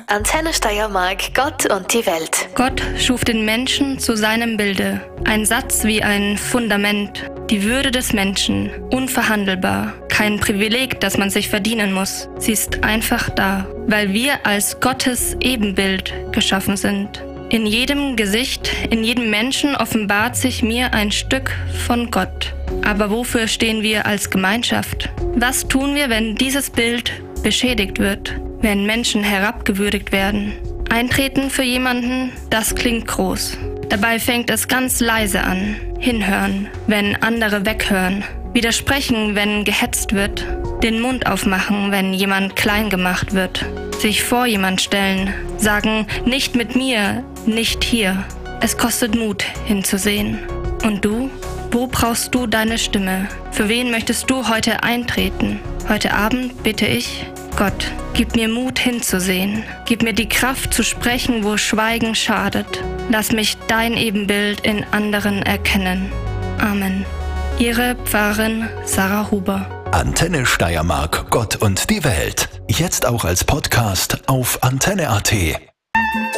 Antenne Steiermark, Gott und die Welt. Gott schuf den Menschen zu seinem Bilde. Ein Satz wie ein Fundament. Die Würde des Menschen, unverhandelbar. Kein Privileg, das man sich verdienen muss. Sie ist einfach da, weil wir als Gottes Ebenbild geschaffen sind. In jedem Gesicht, in jedem Menschen offenbart sich mir ein Stück von Gott. Aber wofür stehen wir als Gemeinschaft? Was tun wir, wenn dieses Bild beschädigt wird? Wenn Menschen herabgewürdigt werden? Eintreten für jemanden, das klingt groß. Dabei fängt es ganz leise an. Hinhören, wenn andere weghören. Widersprechen, wenn gehetzt wird. Den Mund aufmachen, wenn jemand klein gemacht wird. Sich vor jemand stellen. Sagen, nicht mit mir, nicht hier. Es kostet Mut, hinzusehen. Und du? Wo brauchst du deine Stimme? Für wen möchtest du heute eintreten? Heute Abend bitte ich, Gott, gib mir Mut hinzusehen. Gib mir die Kraft zu sprechen, wo Schweigen schadet. Lass mich dein Ebenbild in anderen erkennen. Amen. Ihre Pfarrerin Sarah Huber. Antenne Steiermark, Gott und die Welt. Jetzt auch als Podcast auf antenne.at.